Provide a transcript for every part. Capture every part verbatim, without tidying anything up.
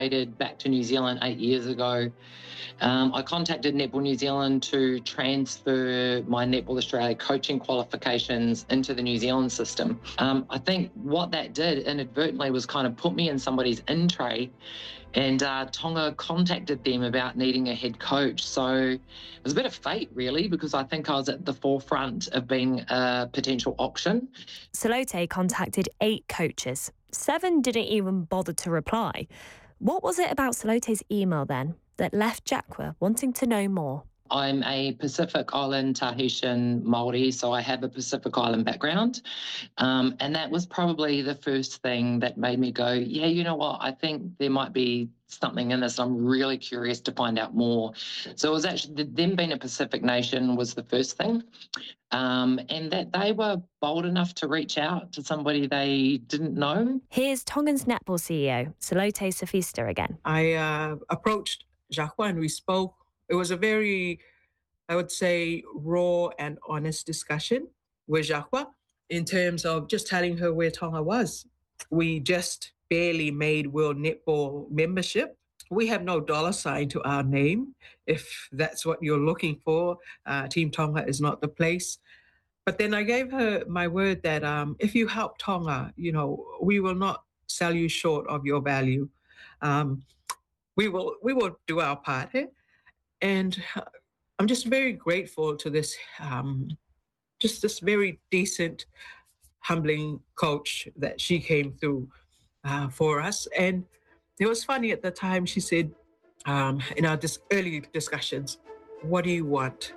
back to New Zealand eight years ago. Um, I contacted Netball New Zealand to transfer my Netball Australia coaching qualifications into the New Zealand system. Um, I think what that did inadvertently was kind of put me in somebody's in tray, and uh, Tonga contacted them about needing a head coach. So it was a bit of fate, really, because I think I was at the forefront of being a potential option. Salote contacted eight coaches. Seven didn't even bother to reply. What was it about Salote's email then that left Jacqua wanting to know more? I'm a Pacific Island Tahitian Māori, so I have a Pacific Island background. Um, and that was probably the first thing that made me go, yeah, you know what, I think there might be something in this. I'm really curious to find out more. So it was actually, them being a Pacific nation was the first thing. Um, and that they were bold enough to reach out to somebody they didn't know. Here's Tongan's netball C E O, Salote Safista again. I uh, approached Jacqua and we spoke. It was a very, I would say, raw and honest discussion with Jacqua in terms of just telling her where Tonga was. We just barely made World Netball membership. We have no dollar sign to our name. If that's what you're looking for, uh, Team Tonga is not the place. But then I gave her my word that um, if you help Tonga, you know, we will not sell you short of your value. Um, we will we will do our part. Eh? And I'm just very grateful to this, um, just this very decent, humbling coach that she came through uh, for us. And it was funny at the time, she said, um, in our dis- early discussions, what do you want?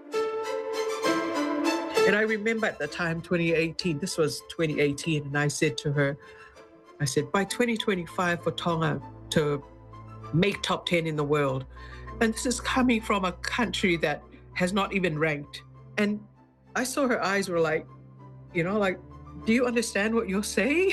And I remember at the time, twenty eighteen, this was twenty eighteen, and I said to her, I said, by twenty twenty-five for Tonga to make top ten in the world. And this is coming from a country that has not even ranked. And I saw her eyes were like, you know, like, do you understand what you're saying?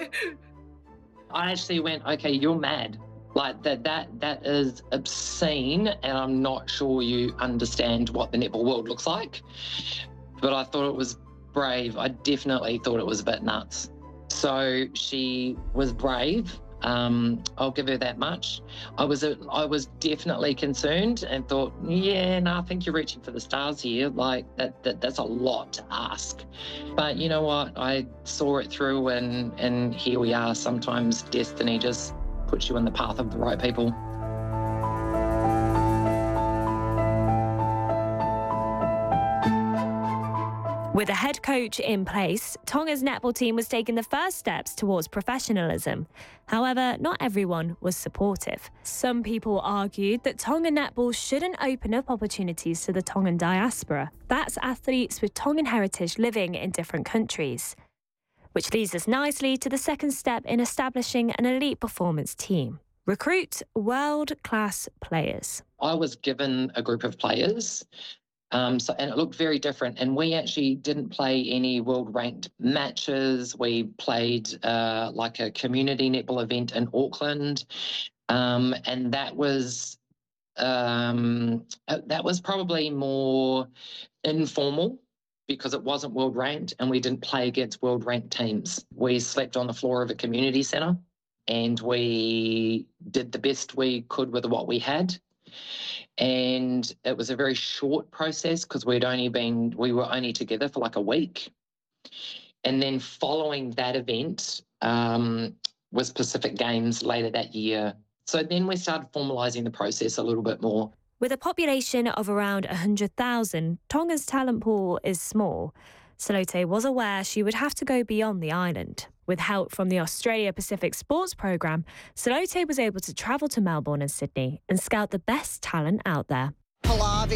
I actually went, okay, you're mad. Like that, that, that is obscene. And I'm not sure you understand what the netball world looks like. But I thought it was brave. I definitely thought it was a bit nuts. So she was brave. Um, I'll give her that much. I was a, I was definitely concerned and thought, yeah, no, I think you're reaching for the stars here. Like that, that that's a lot to ask. But you know what? I saw it through, and and here we are. Sometimes destiny just puts you in the path of the right people. With a head coach in place, Tonga's netball team was taking the first steps towards professionalism. However, not everyone was supportive. Some people argued that Tonga netball shouldn't open up opportunities to the Tongan diaspora. That's athletes with Tongan heritage living in different countries. Which leads us nicely to the second step in establishing an elite performance team. Recruit world-class players. I was given a group of players. Um, so, and it looked very different. And we actually didn't play any world-ranked matches. We played uh, like a community netball event in Auckland. Um, and that was um, that was probably more informal because it wasn't world-ranked and we didn't play against world-ranked teams. We slept on the floor of a community centre and we did the best we could with what we had. And it was a very short process because we'd only been, we were only together for like a week. And then following that event um, was Pacific Games later that year. So then we started formalising the process a little bit more. With a population of around one hundred thousand, Tonga's talent pool is small. Salote was aware she would have to go beyond the island. With help from the Australia Pacific Sports Programme, Salote was able to travel to Melbourne and Sydney and scout the best talent out there. Pallavi.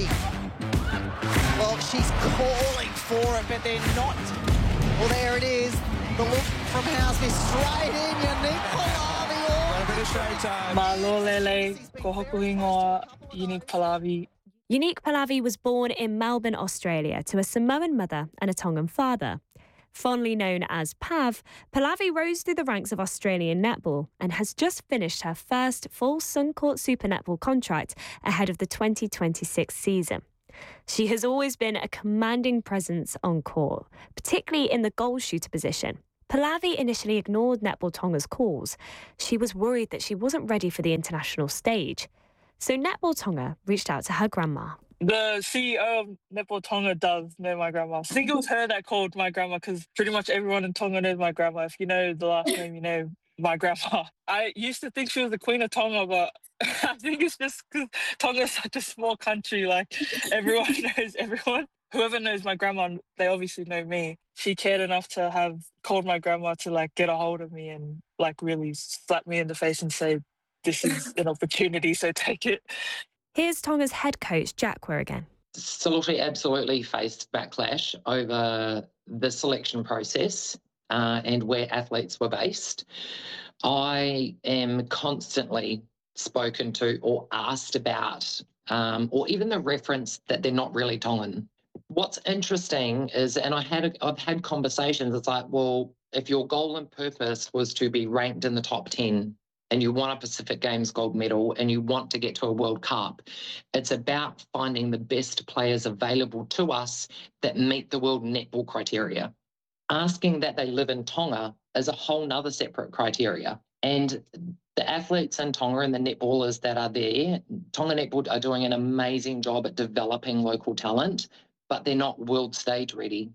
Well, she's calling for it, but they're not. Well, there it is. The look from Housby straight in. Unique Pallavi. Oh, a bit of showtime. Malolele, kohokuhingoa, Unique Pallavi. Unique Pallavi was born in Melbourne, Australia, to a Samoan mother and a Tongan father. Fondly known as Pav, Pallavi rose through the ranks of Australian netball and has just finished her first full Suncorp Super Netball contract ahead of the twenty twenty-six season. She has always been a commanding presence on court, particularly in the goal shooter position. Pallavi initially ignored Netball Tonga's calls. She was worried that she wasn't ready for the international stage. So Netball Tonga reached out to her grandma. The C E O of Netball Tonga does know my grandma. I think it was her that called my grandma because pretty much everyone in Tonga knows my grandma. If you know the last name, you know my grandma. I used to think she was the Queen of Tonga, but I think it's just because Tonga is such a small country. Like, everyone knows everyone. Whoever knows my grandma, they obviously know me. She cared enough to have called my grandma to, like, get a hold of me and, like, really slap me in the face and say, this is an opportunity, so take it. Here's Tonga's head coach, Jakwa, again. Salute absolutely faced backlash over the selection process uh, and where athletes were based. I am constantly spoken to or asked about, um, or even the reference that they're not really Tongan. What's interesting is, and I had I've had conversations. It's like, well, if your goal and purpose was to be ranked in the top ten, and you want a Pacific Games gold medal, and you want to get to a World Cup, it's about finding the best players available to us that meet the world netball criteria. Asking that they live in Tonga is a whole nother separate criteria. And the athletes in Tonga and the netballers that are there, Tonga Netball are doing an amazing job at developing local talent, but they're not world stage ready.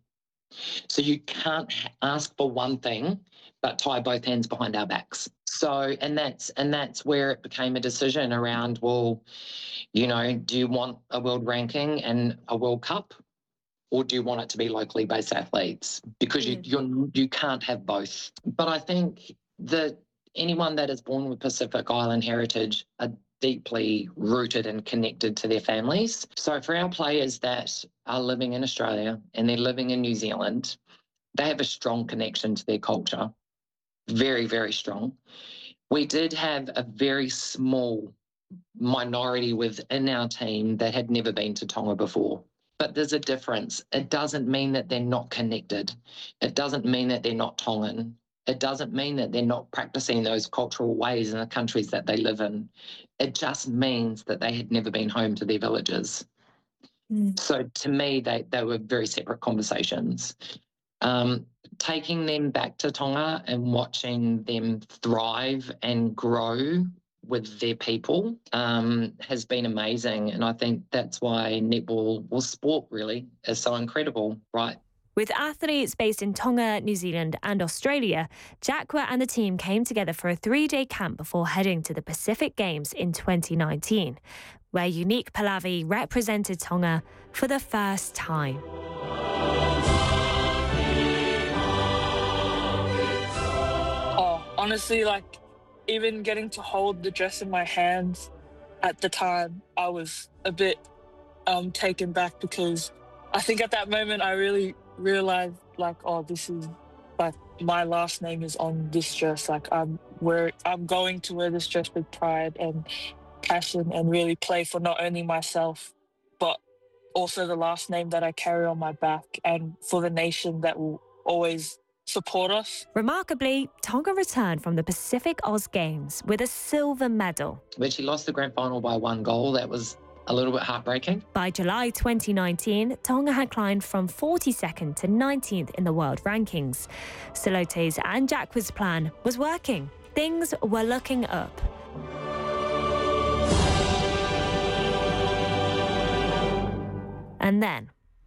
So you can't ask for one thing, but tie both hands behind our backs. So, and that's and that's where it became a decision around, well, you know, do you want a world ranking and a World Cup, or do you want it to be locally based athletes? Because you you you can't have both. But I think that anyone that is born with Pacific Island heritage are deeply rooted and connected to their families. So for our players that are living in Australia and they're living in New Zealand, they have a strong connection to their culture. Very, very strong. We did have a very small minority within our team that had never been to Tonga before. But there's a difference. It doesn't mean that they're not connected. It doesn't mean that they're not Tongan. It doesn't mean that they're not practicing those cultural ways in the countries that they live in. It just means that they had never been home to their villages. Mm. So to me, they, they were very separate conversations. Um, taking them back to Tonga and watching them thrive and grow with their people um, has been amazing. And I think that's why netball, or sport really, is so incredible, right? With athletes based in Tonga, New Zealand and Australia, Jakwa and the team came together for a three-day camp before heading to the Pacific Games in twenty nineteen, where Unique Pallavi represented Tonga for the first time. Oh, honestly, like, even getting to hold the dress in my hands at the time, I was a bit um, taken back, because I think at that moment I really realized, like, oh, this is, like, my last name is on this dress. Like, I'm wear, I'm going to wear this dress with pride and passion and really play for not only myself, but also the last name that I carry on my back, and for the nation that will always support us. Remarkably, Tonga returned from the Pacific Oz Games with a silver medal. When she lost the grand final by one goal, that was a little bit heartbreaking. By July twenty nineteen, Tonga had climbed from forty-second to nineteenth in the world rankings. Salote's and Jakwa's plan was working. Things were looking up. And then...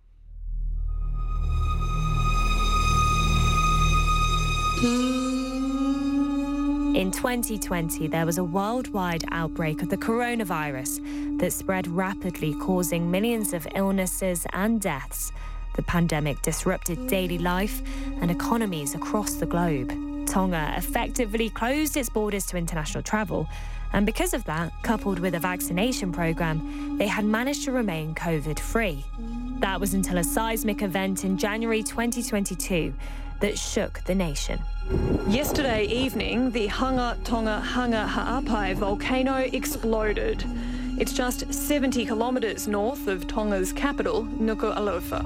in twenty twenty, there was a worldwide outbreak of the coronavirus that spread rapidly, causing millions of illnesses and deaths. The pandemic disrupted daily life and economies across the globe. Tonga effectively closed its borders to international travel, and because of that, coupled with a vaccination program, they had managed to remain COVID-free. That was until a seismic event in January twenty twenty-two that shook the nation. Yesterday evening, the Hunga Tonga Hunga Ha'apai volcano exploded. It's just seventy kilometres north of Tonga's capital, Nuku'alofa.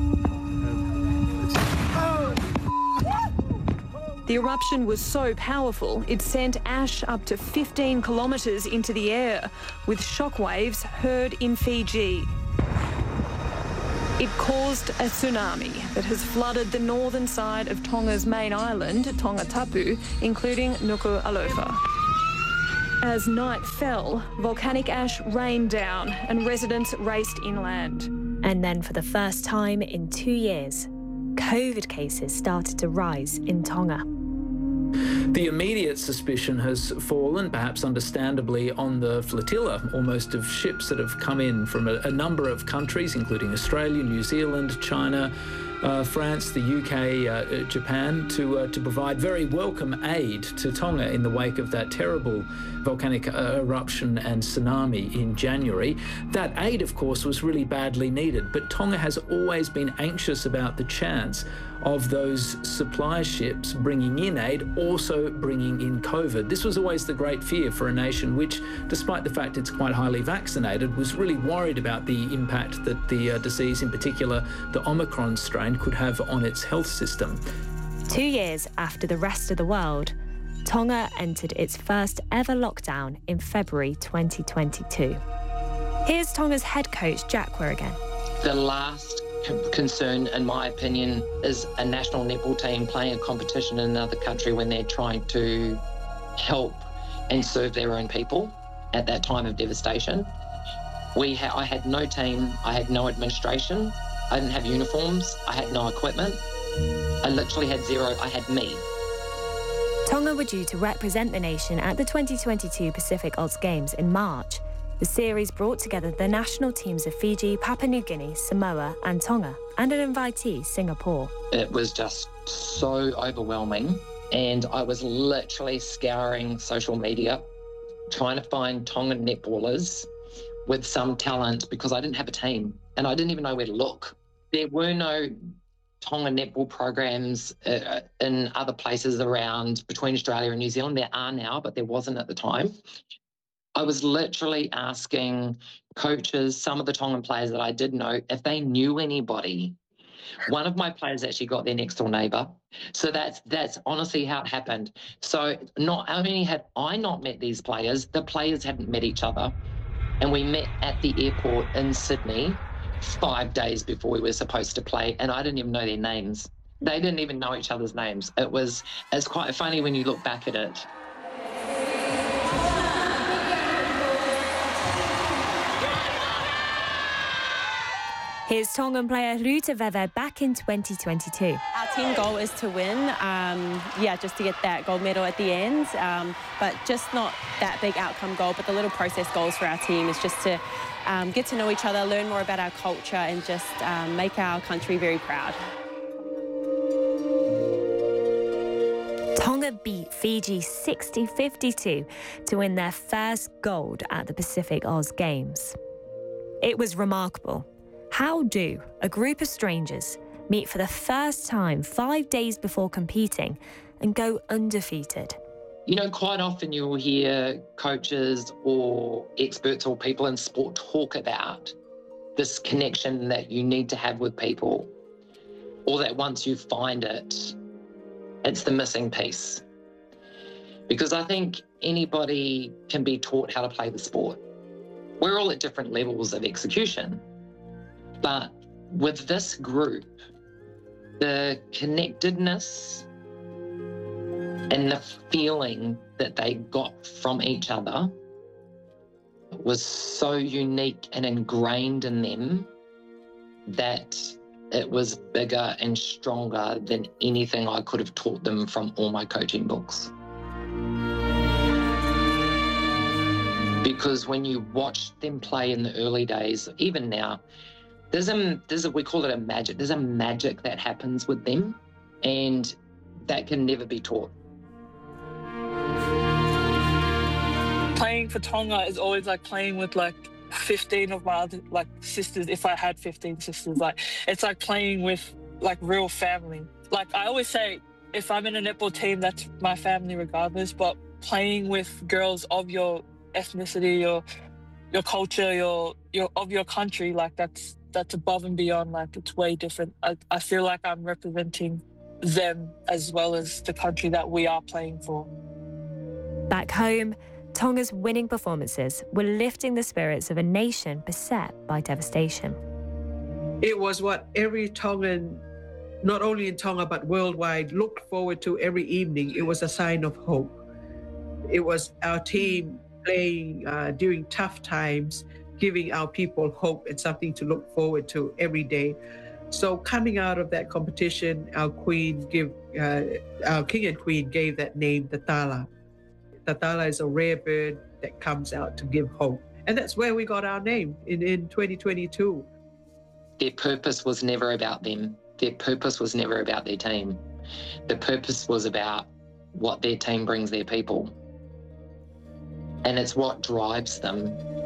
The eruption was so powerful, it sent ash up to fifteen kilometres into the air, with shockwaves heard in Fiji. It caused a tsunami that has flooded the northern side of Tonga's main island, Tongatapu, including Nuku'alofa. As night fell, volcanic ash rained down and residents raced inland. And then for the first time in two years, COVID cases started to rise in Tonga. The immediate suspicion has fallen, perhaps understandably, on the flotilla, almost of ships that have come in from a, a number of countries, including Australia, New Zealand, China, uh, France, the U K, uh, Japan, to uh, to provide very welcome aid to Tonga in the wake of that terrible volcanic uh, eruption and tsunami in January. That aid, of course, was really badly needed, but Tonga has always been anxious about the chance of those supply ships bringing in aid, also bringing in COVID. This was always the great fear for a nation which, despite the fact it's quite highly vaccinated, was really worried about the impact that the uh, disease, in particular the Omicron strain, could have on its health system. Two years after the rest of the world, Tonga entered its first ever lockdown in February twenty twenty-two. Here's Tonga's head coach, Jacqua, again. The last concern, in my opinion, is a national netball team playing a competition in another country when they're trying to help and serve their own people at that time of devastation. We ha- I had no team, I had no administration, I didn't have uniforms, I had no equipment. I literally had zero, I had me. Tonga were due to represent the nation at the twenty twenty-two Pacific Oz Games in March. The series brought together the national teams of Fiji, Papua New Guinea, Samoa and Tonga, and an invitee, Singapore. It was just so overwhelming, and I was literally scouring social media, trying to find Tongan netballers with some talent because I didn't have a team and I didn't even know where to look. There were no Tongan netball programs uh, in other places around between Australia and New Zealand. There are now, but there wasn't at the time. I was literally asking coaches, some of the Tongan players that I did know, if they knew anybody. One of my players actually got their next door neighbour. So that's that's honestly how it happened. So not only had I not met these players, the players hadn't met each other. And we met at the airport in Sydney five days before we were supposed to play, and I didn't even know their names. They didn't even know each other's names. It was it's quite funny when you look back at it. Here's Tongan player Ruta Veve back in twenty twenty-two. Our team goal is to win, um, yeah, just to get that gold medal at the end, um, but just not that big outcome goal, but the little process goals for our team is just to um, get to know each other, learn more about our culture and just um, make our country very proud. Tonga beat Fiji sixty fifty-two to win their first gold at the Pacific Oz Games. It was remarkable. How do a group of strangers meet for the first time five days before competing and go undefeated? You know, quite often you'll hear coaches or experts or people in sport talk about this connection that you need to have with people, or that once you find it, it's the missing piece. Because I think anybody can be taught how to play the sport. We're all at different levels of execution. But with this group, the connectedness and the feeling that they got from each other was so unique and ingrained in them that it was bigger and stronger than anything I could have taught them from all my coaching books. Because when you watch them play in the early days, even now, There's a, there's a, we call it a magic. There's a magic that happens with them, and that can never be taught. Playing for Tonga is always like playing with like fifteen of my other like sisters. If I had fifteen sisters, like it's like playing with like real family. Like I always say, if I'm in a netball team, that's my family regardless. But playing with girls of your ethnicity, your your culture, your your of your country, like that's. that's above and beyond, like it's way different. I, I feel like I'm representing them as well as the country that we are playing for. Back home, Tonga's winning performances were lifting the spirits of a nation beset by devastation. It was what every Tongan, not only in Tonga but worldwide, looked forward to every evening. It was a sign of hope. It was our team playing uh, during tough times, giving our people hope and something to look forward to every day. So coming out of that competition, our queen give, uh, our king and queen gave that name, the Tala. The Tala is a rare bird that comes out to give hope. And that's where we got our name in, in twenty twenty-two. Their purpose was never about them. Their purpose was never about their team. The purpose was about what their team brings their people. And it's what drives them.